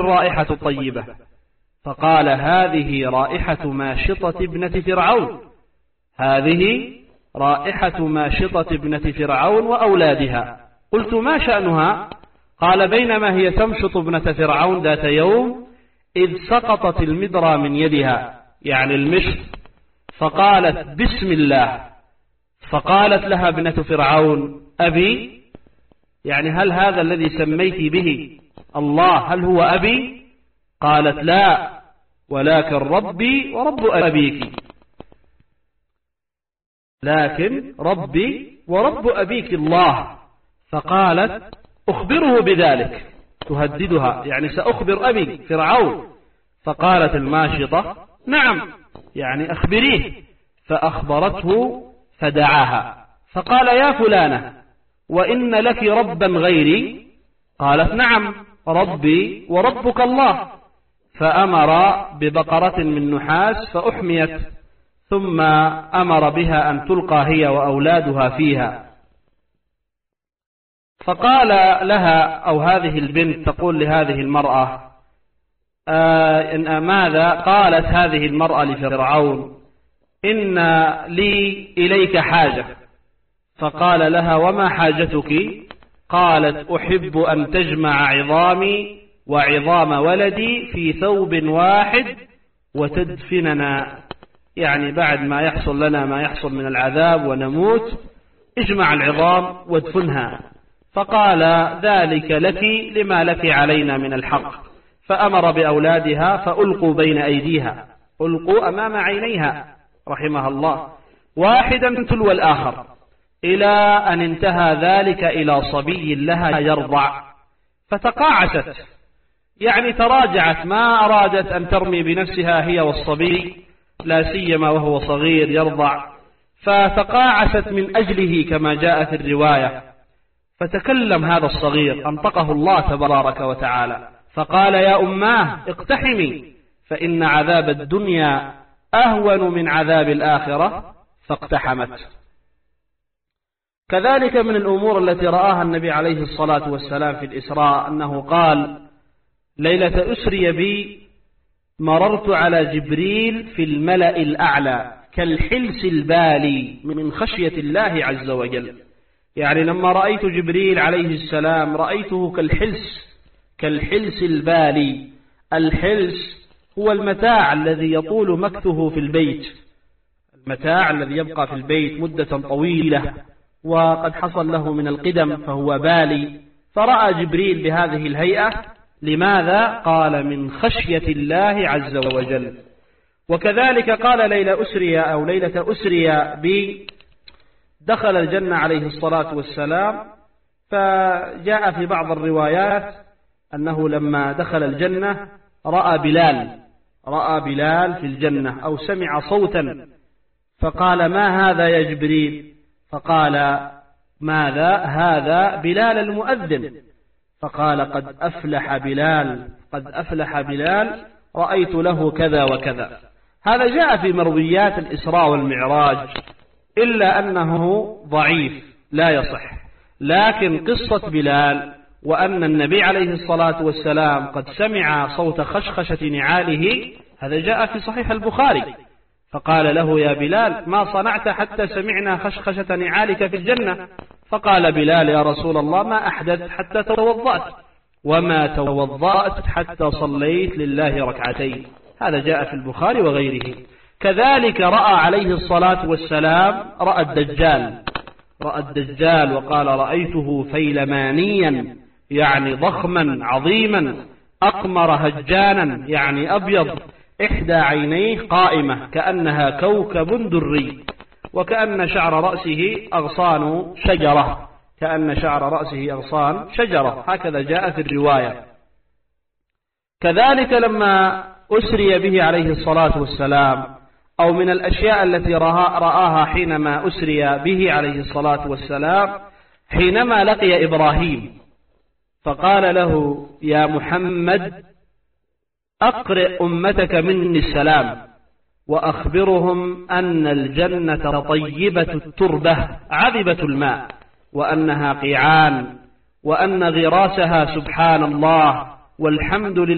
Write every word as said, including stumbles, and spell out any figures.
الرائحة الطيبة؟ فقال هذه رائحة ماشطة ابنة فرعون، هذه رائحة ماشطة ابنة فرعون وأولادها. قلت ما شأنها؟ قال بينما هي تمشط ابنة فرعون ذات يوم إذ سقطت المدرى من يدها، يعني المشط، فقالت بسم الله. فقالت لها ابنة فرعون أبي، يعني هل هذا الذي سميت به الله هل هو أبي؟ قالت لا، ولكن ربي ورب أبيك، لكن ربي ورب أبيك الله. فقالت أخبره بذلك، تهددها، يعني سأخبر أبي فرعون. فقالت الماشطة نعم، يعني أخبريه. فأخبرته فدعاها فقال يا فلانة وإن لك ربا غيري؟ قالت نعم، ربي وربك الله. فأمر ببقرة من نحاس فأحميت، ثم أمر بها أن تلقى هي وأولادها فيها. فقال لها، أو هذه البنت تقول لهذه المرأة آه إن ماذا؟ قالت هذه المرأة لفرعون إن لي إليك حاجة. فقال لها وما حاجتك؟ قالت أحب أن تجمع عظامي وعظام ولدي في ثوب واحد وتدفننا، يعني بعد ما يحصل لنا ما يحصل من العذاب ونموت اجمع العظام وادفنها. فقال ذلك لك لما لك علينا من الحق. فأمر بأولادها فألقوا بين أيديها، ألقوا أمام عينيها رحمها الله، واحدا تلو الآخر، إلى أن انتهى ذلك إلى صبي لها يرضع. فتقاعست، يعني تراجعت، ما أرادت أن ترمي بنفسها هي والصبي، لا سيما وهو صغير يرضع، فتقاعست من أجله كما جاء في الرواية. فتكلم هذا الصغير، أنطقه الله تبارك وتعالى، فقال يا أماه اقتحمي فإن عذاب الدنيا أهون من عذاب الآخرة، فاقتحمت. كذلك من الأمور التي رآها النبي عليه الصلاة والسلام في الإسراء أنه قال ليلة أسري بي مررت على جبريل في الملأ الأعلى كالحلس البالي من خشية الله عز وجل، يعني لما رأيت جبريل عليه السلام رأيته كالحلس كالحلس البالي. الحلس هو المتاع الذي يطول مكثه في البيت، المتاع الذي يبقى في البيت مدة طويلة وقد حصل له من القدم فهو بالي. فرأى جبريل بهذه الهيئة، لماذا؟ قال من خشية الله عز وجل. وكذلك قال ليلة أسري أو ليلة أسري بي دخل الجنة عليه الصلاة والسلام، فجاء في بعض الروايات أنه لما دخل الجنة رأى بلال رأى بلال في الجنة أو سمع صوتا، فقال ما هذا يا جبريل؟ فقال ماذا؟ هذا بلال المؤذن. فقال قد أفلح بلال قد أفلح بلال رأيت له كذا وكذا. هذا جاء في مرويات الإسراء والمعراج، إلا أنه ضعيف لا يصح. لكن قصة بلال وأن النبي عليه الصلاة والسلام قد سمع صوت خشخشة نعاله، هذا جاء في صحيح البخاري. فقال له يا بلال ما صنعت حتى سمعنا خشخشة نعالك في الجنة؟ فقال بلال يا رسول الله ما أحدث حتى توضأت، وما توضأت حتى صليت لله ركعتين. هذا جاء في البخاري وغيره. كذلك رأى عليه الصلاة والسلام رأى الدجال رأى الدجال وقال رأيته فيلمانيا، يعني ضخما عظيما، أقمر هجانا، يعني أبيض، إحدى عينيه قائمة كأنها كوكب دري، وكأن شعر رأسه أغصان شجرة كأن شعر رأسه أغصان شجرة هكذا جاء في الرواية. كذلك لما أسري به عليه الصلاة والسلام، أو من الأشياء التي رآها حينما أسري به عليه الصلاة والسلام، حينما لقي إبراهيم فقال له يا محمد أقرئ أمتك مني السلام وأخبرهم أن الجنة طيبة التربة عذبة الماء، وأنها قيعان، وأن غراسها سبحان الله والحمد لله